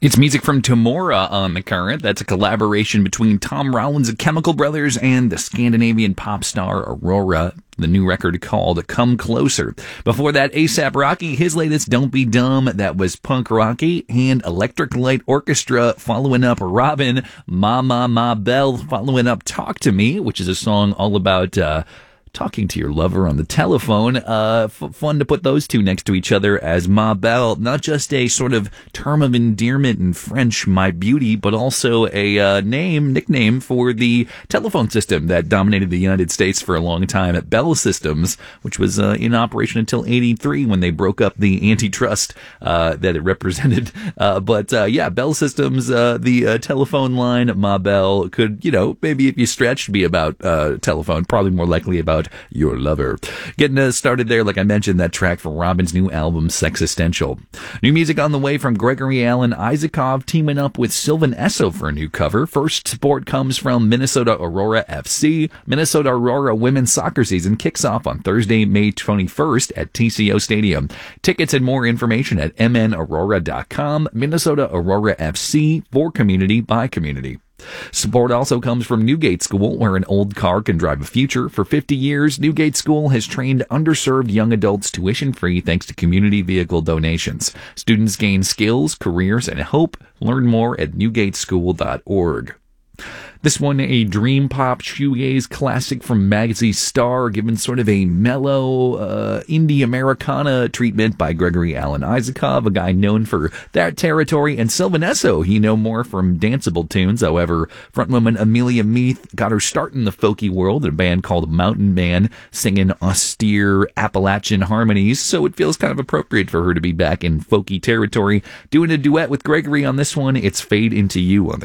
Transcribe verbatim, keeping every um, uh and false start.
It's music from Tamora on The Current. That's a collaboration between Tom Rollins of Chemical Brothers and the Scandinavian pop star Aurora. The new record called Come Closer. Before that, A$AP Rocky, his latest Don't Be Dumb. That was Punk Rocky. And Electric Light Orchestra following up Robin. Ma Ma Ma Belle following up Talk to Me, which is a song all about uh talking to your lover on the telephone. Uh, f- fun to put those two next to each other as Ma Belle, not just a sort of term of endearment in French, my beauty, but also a uh, name, nickname for the telephone system that dominated the United States for a long time at Bell Systems, which was uh, in operation until eighty-three when they broke up the antitrust uh, that it represented. Uh, but uh, yeah, Bell Systems, uh, the uh, telephone line, Ma Belle, could, you know, maybe if you stretched, be about uh, telephone, probably more likely about your lover. Getting us started there, like I mentioned, that track for Robin's new album, Sexistential. New music on the way from Gregory Alan Isakov teaming up with Sylvan Esso for a new cover. First support comes from Minnesota Aurora F C. Minnesota Aurora women's soccer season kicks off on Thursday, May twenty-first at T C O Stadium. Tickets and more information at m n aurora dot com. Minnesota Aurora F C, for community by community. Support also comes from Newgate School, where an old car can drive a future. For fifty years, Newgate School has trained underserved young adults tuition-free thanks to community vehicle donations. Students gain skills, careers, and hope. Learn more at newgate school dot org. This one, a dream pop shoegaze classic from Magzy Star, given sort of a mellow uh, indie Americana treatment by Gregory Alan Isakov, a guy known for that territory, and Sylvan Esso, he know more from danceable tunes. However, frontwoman Amelia Meath got her start in the folky world in a band called Mountain Man, singing austere Appalachian harmonies, so it feels kind of appropriate for her to be back in folky territory, doing a duet with Gregory on this one. It's Fade Into You on the